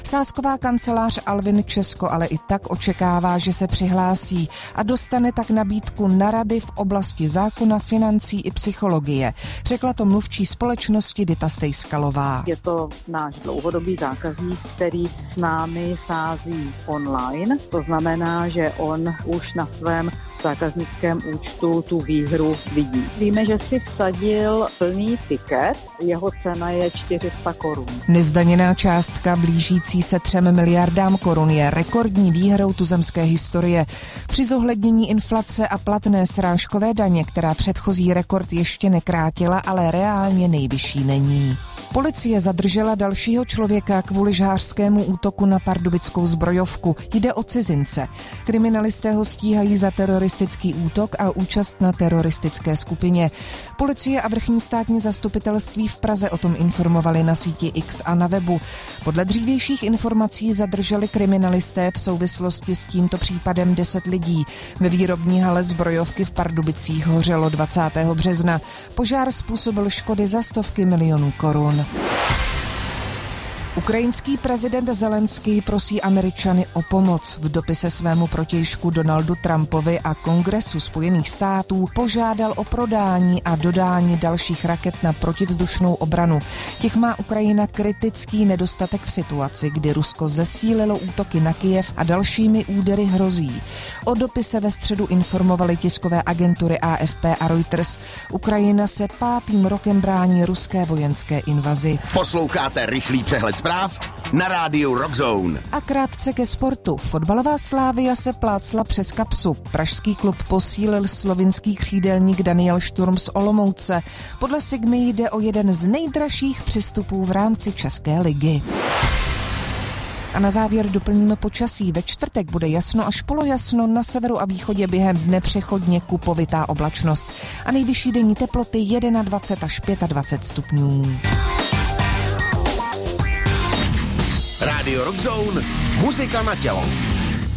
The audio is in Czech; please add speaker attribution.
Speaker 1: Sázková kancelář Alvin Česko ale i tak očekává, že se přihlásí a dostane tak nabídku na rady v oblasti zákona, financí i psychologie. Řekla to mluvčí společnosti Dita Stejskalová.
Speaker 2: Je to náš dlouhodobý zákazník, který s námi sází online. To znamená, že on už na svém zákaznickém účtu tu výhru vidí. Víme, že si vsadil plný tiket, jeho cena je 400 korun.
Speaker 1: Nezdaněná částka blížící se 3 miliardám korun je rekordní výhrou tuzemské historie. Při zohlednění inflace a platné srážkové daně, která předchozí rekord ještě nekrátila, ale reálně nejvyšší není. Policie zadržela dalšího člověka kvůli žhářskému útoku na pardubickou zbrojovku. Jde o cizince. Kriminalisté ho stíhají za teroristický útok a účast na teroristické skupině. Policie a vrchní státní zastupitelství v Praze o tom informovali na síti X a na webu. Podle dřívějších informací zadrželi kriminalisté v souvislosti s tímto případem 10 lidí. Ve výrobní hale zbrojovky v Pardubicích hořelo 20. března. Požár způsobil škody za stovky milionů korun. Ukrajinský prezident Zelenský prosí Američany o pomoc. V dopise svému protějšku Donaldu Trumpovi a Kongresu Spojených států požádal o prodání a dodání dalších raket na protivzdušnou obranu. Těch má Ukrajina kritický nedostatek v situaci, kdy Rusko zesílilo útoky na Kyjev a dalšími údery hrozí. O dopise ve středu informovaly tiskové agentury AFP a Reuters. Ukrajina se 5. rokem brání ruské vojenské invazi.
Speaker 3: Posloucháte rychlý přehled zpráv na rádiu Rockzone.
Speaker 1: A krátce ke sportu. Fotbalová Slavia se plácla přes kapsu. Pražský klub posílil slovinský křídelník Daniel Šturm z Olomouce. Podle Sigmy jde o jeden z nejdražších přestupů v rámci České ligy. A na závěr doplníme počasí. Ve čtvrtek bude jasno až polojasno, na severu a východě během dne přechodně kupovitá oblačnost. A nejvyšší denní teploty 21 až 25 stupňů.
Speaker 3: Rádio Rockzone, muzika na tělo.